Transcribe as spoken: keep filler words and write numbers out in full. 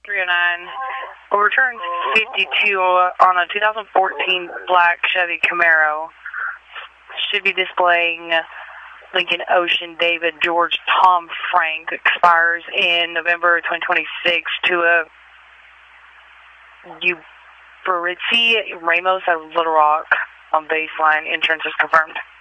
three oh nine. Will return fifty-two on a two thousand fourteen black Chevy Camaro. Should be displaying Lincoln Ocean David George Tom Frank. Expires in November twenty twenty-six to a Uberizzi Ramos out of Little Rock on baseline. Insurance is confirmed.